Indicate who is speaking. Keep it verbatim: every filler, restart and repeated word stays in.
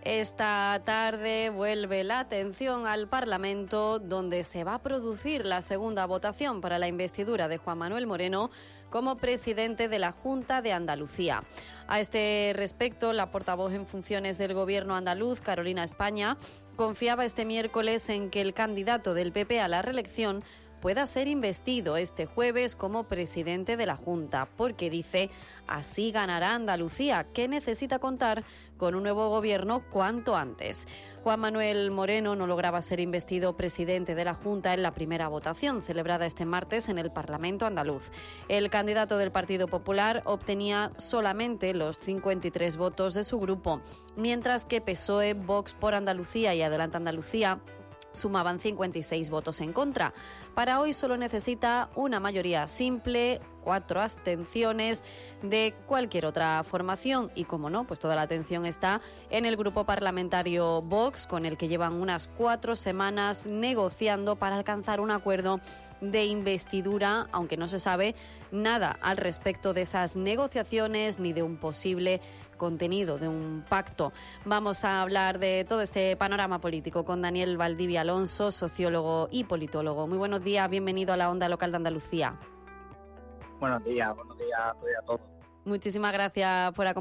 Speaker 1: Esta tarde vuelve la atención al Parlamento, donde se va a producir la segunda votación para la investidura de Juan Manuel Moreno como presidente de la Junta de Andalucía. A este respecto, la portavoz en funciones del Gobierno andaluz, Carolina España, confiaba este miércoles en que el candidato del P P a la reelección pueda ser investido este jueves como presidente de la Junta, porque dice, así ganará Andalucía, que necesita contar con un nuevo gobierno cuanto antes. Juan Manuel Moreno no lograba ser investido presidente de la Junta en la primera votación, celebrada este martes en el Parlamento andaluz. El candidato del Partido Popular obtenía solamente los cincuenta y tres votos de su grupo, mientras que P S O E, Vox por Andalucía y Adelante Andalucía sumaban cincuenta y seis votos en contra. Para hoy solo necesita una mayoría simple, cuatro abstenciones de cualquier otra formación y, como no, pues toda la atención está en el grupo parlamentario Vox, con el que llevan unas cuatro semanas negociando para alcanzar un acuerdo de investidura, aunque no se sabe nada al respecto de esas negociaciones ni de un posible contenido, de un pacto. Vamos a hablar de todo este panorama político con Daniel Valdivia Alonso, sociólogo y politólogo. Muy buenos días, bienvenido a la Onda Local de Andalucía.
Speaker 2: Buenos días, buenos días a todos.
Speaker 1: Muchísimas gracias por acompañarnos.